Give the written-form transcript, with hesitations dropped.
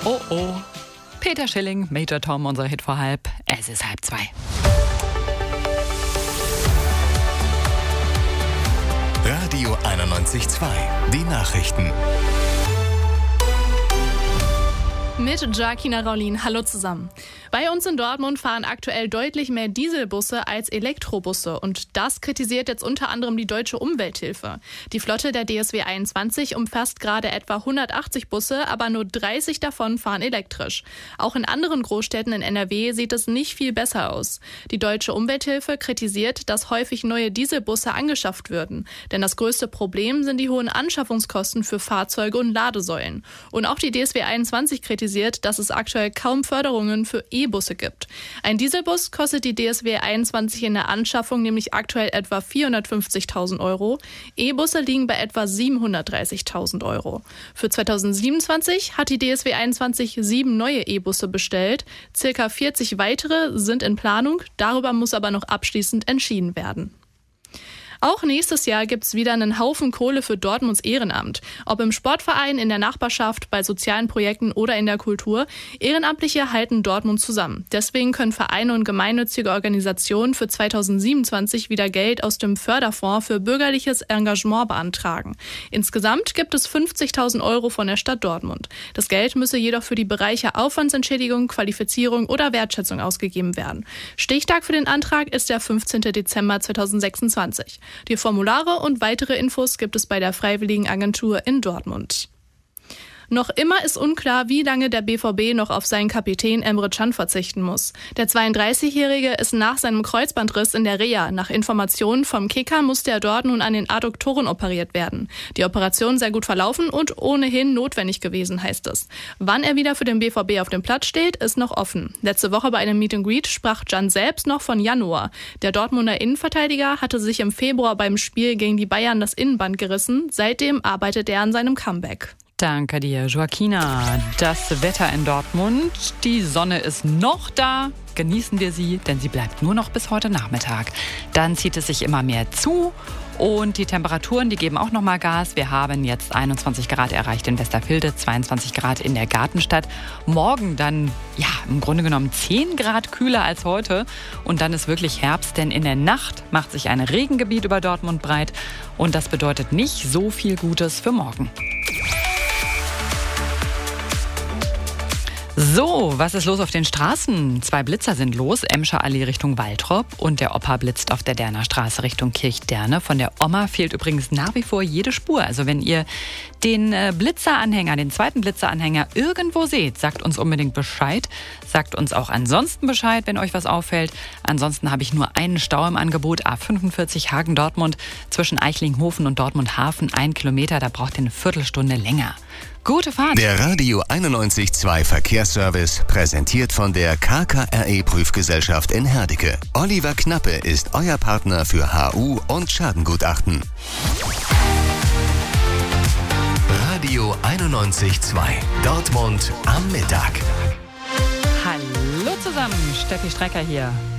Oh oh. Peter Schilling, Major Tom, unser Hit vor halb. Es ist 1:30. Radio 91.2. Die Nachrichten. Mit Jacquina Raulin. Hallo zusammen. Bei uns in Dortmund fahren aktuell deutlich mehr Dieselbusse als Elektrobusse. Und das kritisiert jetzt unter anderem die Deutsche Umwelthilfe. Die Flotte der DSW 21 umfasst gerade etwa 180 Busse, aber nur 30 davon fahren elektrisch. Auch in anderen Großstädten in NRW sieht es nicht viel besser aus. Die Deutsche Umwelthilfe kritisiert, dass häufig neue Dieselbusse angeschafft würden. Denn das größte Problem sind die hohen Anschaffungskosten für Fahrzeuge und Ladesäulen. Und auch die DSW 21 kritisiert, dass es aktuell kaum Förderungen für E-Busse gibt. Ein Dieselbus kostet die DSW 21 in der Anschaffung nämlich aktuell etwa 450.000 Euro. E-Busse liegen bei etwa 730.000 Euro. Für 2027 hat die DSW 21 7 neue E-Busse bestellt. Circa 40 weitere sind in Planung. Darüber muss aber noch abschließend entschieden werden. Auch nächstes Jahr gibt es wieder einen Haufen Kohle für Dortmunds Ehrenamt. Ob im Sportverein, in der Nachbarschaft, bei sozialen Projekten oder in der Kultur. Ehrenamtliche halten Dortmund zusammen. Deswegen können Vereine und gemeinnützige Organisationen für 2027 wieder Geld aus dem Förderfonds für bürgerliches Engagement beantragen. Insgesamt gibt es 50.000 Euro von der Stadt Dortmund. Das Geld müsse jedoch für die Bereiche Aufwandsentschädigung, Qualifizierung oder Wertschätzung ausgegeben werden. Stichtag für den Antrag ist der 15. Dezember 2026. Die Formulare und weitere Infos gibt es bei der Freiwilligen Agentur in Dortmund. Noch immer ist unklar, wie lange der BVB noch auf seinen Kapitän Emre Can verzichten muss. Der 32-Jährige ist nach seinem Kreuzbandriss in der Reha. Nach Informationen vom Kicker musste er dort nun an den Adduktoren operiert werden. Die Operation sei gut verlaufen und ohnehin notwendig gewesen, heißt es. Wann er wieder für den BVB auf dem Platz steht, ist noch offen. Letzte Woche bei einem Meet and Greet sprach Can selbst noch von Januar. Der Dortmunder Innenverteidiger hatte sich im Februar beim Spiel gegen die Bayern das Innenband gerissen. Seitdem arbeitet er an seinem Comeback. Danke dir, Joaquina. Das Wetter in Dortmund, die Sonne ist noch da. Genießen wir sie, denn sie bleibt nur noch bis heute Nachmittag. Dann zieht es sich immer mehr zu und die Temperaturen, die geben auch noch mal Gas. Wir haben jetzt 21 Grad erreicht in Westerfilde, 22 Grad in der Gartenstadt. Morgen dann, ja, im Grunde genommen 10 Grad kühler als heute. Und dann ist wirklich Herbst, denn in der Nacht macht sich ein Regengebiet über Dortmund breit. Und das bedeutet nicht so viel Gutes für morgen. So, was ist los auf den Straßen? 2 Blitzer sind los, Emscher Allee Richtung Waltrop und der Opa blitzt auf der Derner Straße Richtung Kirchderne. Von der Oma fehlt übrigens nach wie vor jede Spur. Also wenn ihr den Blitzeranhänger, den zweiten Blitzeranhänger irgendwo seht, sagt uns unbedingt Bescheid. Sagt uns auch ansonsten Bescheid, wenn euch was auffällt. Ansonsten habe ich nur einen Stau im Angebot, A45 Hagen-Dortmund zwischen Eichlinghofen und Dortmund-Hafen, 1 Kilometer, da braucht ihr eine Viertelstunde länger. Gute Fahrt! Der Radio 91.2 Verkehrsservice präsentiert von der KKRE-Prüfgesellschaft in Herdecke. Oliver Knappe ist euer Partner für HU und Schadengutachten. Radio 91.2 Dortmund am Mittag. Hallo zusammen, Steffi Strecker hier.